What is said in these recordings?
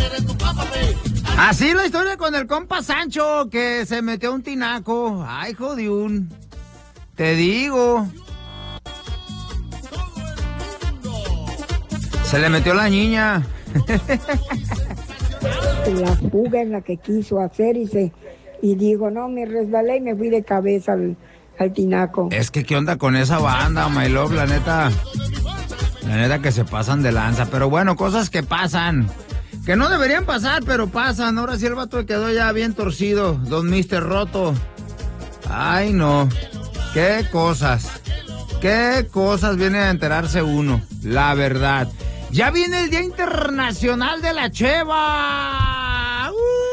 Así la historia con el compa Sancho, que se metió un tinaco. Ay, jodiún. Te digo. Se le metió la niña. La fuga en la que quiso hacer y dijo, no, me resbalé y me fui de cabeza al tinaco. Es que, ¿qué onda con esa banda, my love? La neta que se pasan de lanza. Pero bueno, cosas que pasan. Que no deberían pasar, pero pasan. Ahora sí el vato quedó ya bien torcido, don Mister Roto. Ay, no. Qué cosas viene a enterarse uno, la verdad. Ya viene el Día Internacional de la Cheva.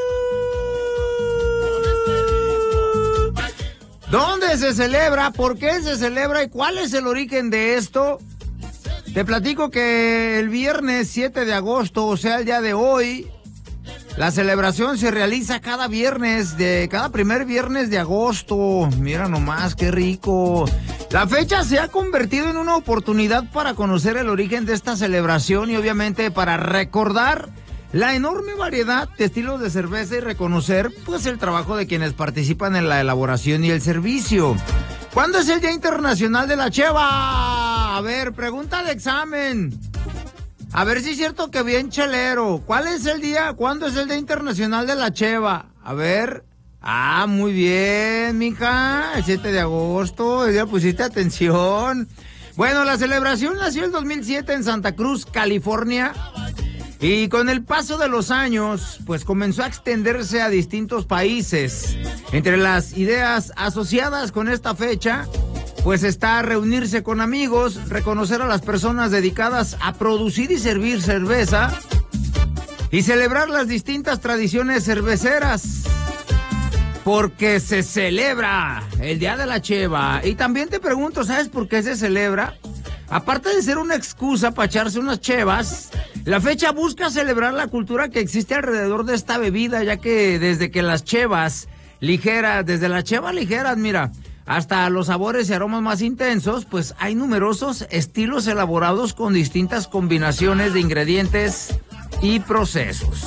¿Dónde se celebra? ¿Por qué se celebra? ¿Y cuál es el origen de esto? Te platico que el viernes 7 de agosto, o sea, el día de hoy, la celebración se realiza cada primer viernes de agosto. Mira nomás, qué rico. La fecha se ha convertido en una oportunidad para conocer el origen de esta celebración y obviamente para recordar la enorme variedad de estilos de cerveza y reconocer pues el trabajo de quienes participan en la elaboración y el servicio. ¿Cuándo es el Día Internacional de la Cheva? A ver, pregunta de examen. A ver si es cierto que bien chelero. ¿Cuándo es el Día Internacional de la Cheva? A ver. Ah, muy bien, mija. El 7 de agosto. Ya pusiste atención. Bueno, la celebración nació en 2007 en Santa Cruz, California. Y con el paso de los años, pues comenzó a extenderse a distintos países. Entre las ideas asociadas con esta fecha, pues está reunirse con amigos, reconocer a las personas dedicadas a producir y servir cerveza y celebrar las distintas tradiciones cerveceras. Porque se celebra el Día de la Cheva. Y también te pregunto, ¿sabes por qué se celebra? Aparte de ser una excusa para echarse unas chevas, la fecha busca celebrar la cultura que existe alrededor de esta bebida, ya que desde las chevas ligeras, mira, hasta los sabores y aromas más intensos, pues hay numerosos estilos elaborados con distintas combinaciones de ingredientes y procesos.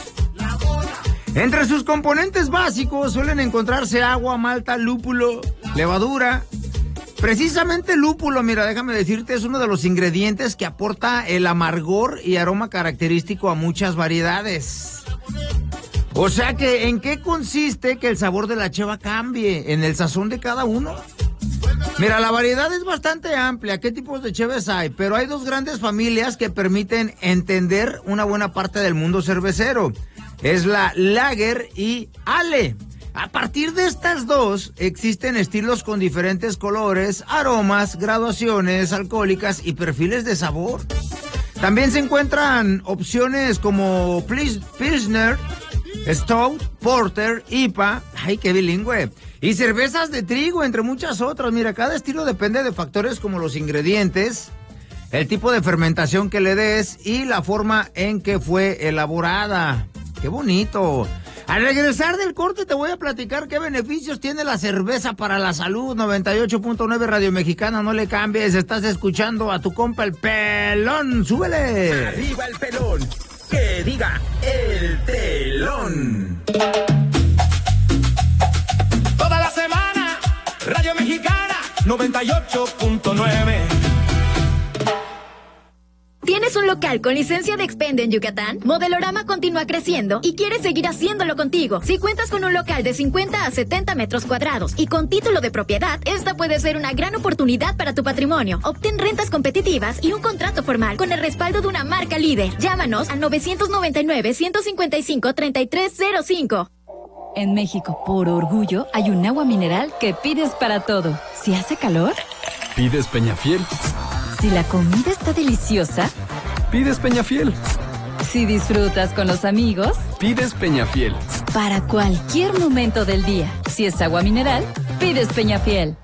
Entre sus componentes básicos suelen encontrarse agua, malta, lúpulo, levadura. Precisamente el lúpulo, mira, déjame decirte, es uno de los ingredientes que aporta el amargor y aroma característico a muchas variedades. O sea que, ¿en qué consiste que el sabor de la cheva cambie? ¿En el sazón de cada uno? Mira, la variedad es bastante amplia. ¿Qué tipos de cheves hay? Pero hay dos grandes familias que permiten entender una buena parte del mundo cervecero. Es la Lager y Ale. A partir de estas dos, existen estilos con diferentes colores, aromas, graduaciones alcohólicas y perfiles de sabor. También se encuentran opciones como Pilsner, Stout, Porter, IPA, ¡ay, qué bilingüe! Y cervezas de trigo, entre muchas otras. Mira, cada estilo depende de factores como los ingredientes, el tipo de fermentación que le des y la forma en que fue elaborada. ¡Qué bonito! Al regresar del corte te voy a platicar qué beneficios tiene la cerveza para la salud. 98.9 Radio Mexicana, no le cambies. Estás escuchando a tu compa el Pelón. ¡Súbele! ¡Arriba el pelón! ¡Que diga el telón! Toda la semana, Radio Mexicana 98.9. ¿Tienes un local con licencia de Expende en Yucatán? Modelorama continúa creciendo y quiere seguir haciéndolo contigo. Si cuentas con un local de 50 a 70 metros cuadrados y con título de propiedad, esta puede ser una gran oportunidad para tu patrimonio. Obtén rentas competitivas y un contrato formal con el respaldo de una marca líder. Llámanos al 999-155-3305. En México, por orgullo, hay un agua mineral que pides para todo. Si hace calor, pides Peñafiel. Si la comida está deliciosa, pides Peñafiel. Si disfrutas con los amigos, pides Peñafiel. Para cualquier momento del día, si es agua mineral, pides Peñafiel.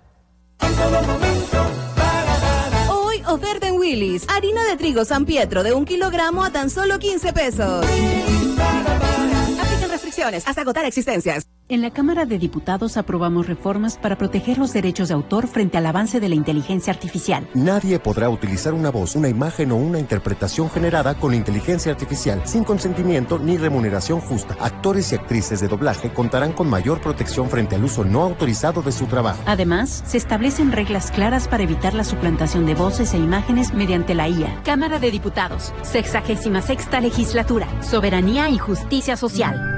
Hoy oferta en Willy's. Harina de trigo San Pietro de 1 kilogramo a tan solo 15 pesos. Aplican restricciones hasta agotar existencias. En la Cámara de Diputados aprobamos reformas para proteger los derechos de autor frente al avance de la inteligencia artificial. Nadie podrá utilizar una voz, una imagen o una interpretación generada con inteligencia artificial sin consentimiento ni remuneración justa. Actores y actrices de doblaje contarán con mayor protección frente al uso no autorizado de su trabajo. Además, se establecen reglas claras para evitar la suplantación de voces e imágenes mediante la IA. Cámara de Diputados, 66ª Legislatura, Soberanía y Justicia Social.